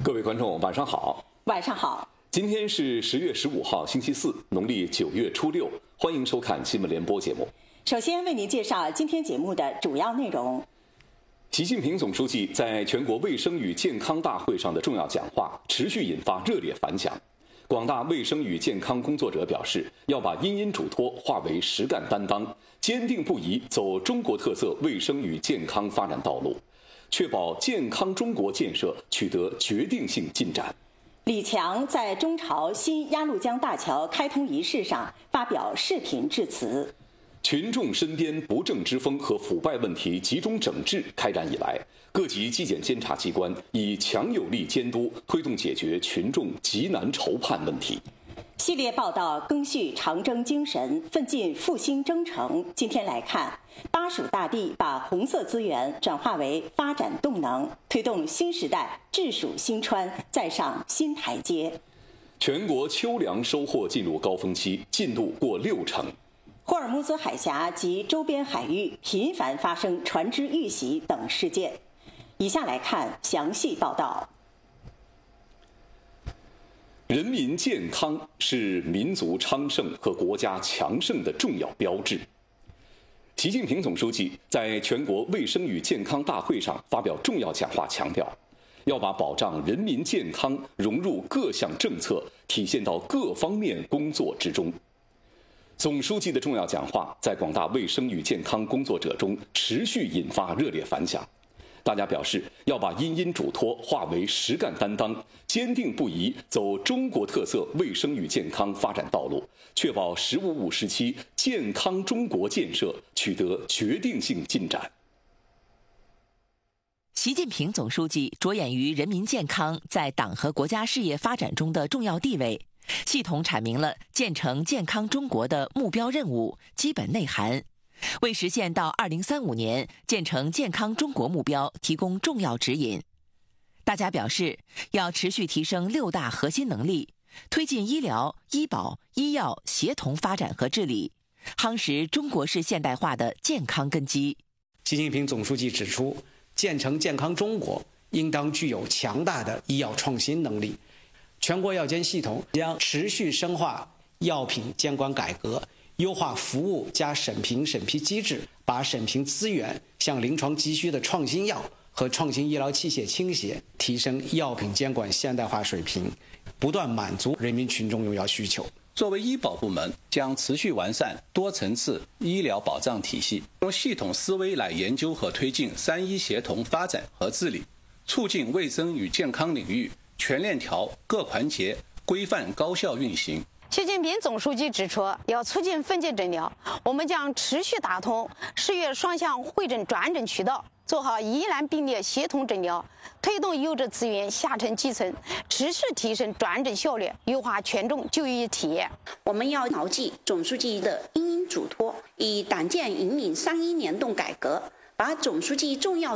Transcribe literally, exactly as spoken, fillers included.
各位观众，晚上好。 晚上好。 今天是十月十五号，星期四，农历九月初六。欢迎收看新闻联播节目。 首先为您介绍今天节目的主要内容。 习近平总书记在全国卫生与健康大会上的重要讲话，持续引发热烈反响。广大卫生与健康工作者表示，要把因因嘱托化为实干担当，坚定不移走中国特色卫生与健康发展道路，确保健康中国建设取得决定性进展。 李强在中朝新鸭绿江大桥开通仪式上发表视频致辞。 群众身边不正之风和腐败问题集中整治开展以来，各级纪检监察机关以强有力监督推动解决群众急难愁盼问题。 系列报道赓续长征精神，奋进复兴征程。今天来看，巴蜀大地把红色资源转化为发展动能，推动新时代治蜀兴川再上新台阶。 全国秋粮收获进入高峰期，进度过六成。 霍尔木兹海峡及周边海域频繁发生船只遇袭等事件。以下来看详细报道。 人民健康是民族昌盛和国家强盛的重要标志。习近平总书记在全国卫生与健康大会上发表重要讲话，强调要把保障人民健康融入各项政策，体现到各方面工作之中。总书记的重要讲话在广大卫生与健康工作者中持续引发热烈反响。大家表示，要把因因嘱托化为实干担当，坚定不移走中国特色卫生与健康发展道路，确保“十五五”时期健康中国建设取得决定性进展。 习近平总书记着眼于人民健康在党和国家事业发展中的重要地位，系统阐明了建成健康中国的目标任务、基本内涵，为实现到二零三五年建成健康中国目标提供重要指引。大家表示，要持续提升六大核心能力，推进医疗、医保、医药协同发展和治理，夯实中国式现代化的健康根基。 习近平总书记指出，建成健康中国应当具有强大的医药创新能力。全国药监系统将持续深化药品监管改革，优化服务加审评审批机制，把审评资源向临床急需的创新药和创新医疗器械倾斜，提升药品监管现代化水平，不断满足人民群众用药需求。 作为医保部门，将持续完善多层次医疗保障体系，用系统思维来研究和推进三医协同发展和治理，促进卫生与健康领域全链条各环节规范高效运行。 习近平总书记指出，要促进分级诊疗，我们将持续打通市院双向会诊转诊渠道，做好疑难并列协同诊疗，推动优质资源下沉基层，持续提升转诊效率，优化群众就医体验。 我们要牢记总书记的因因嘱托，以党建引领三一联动改革，把总书记重要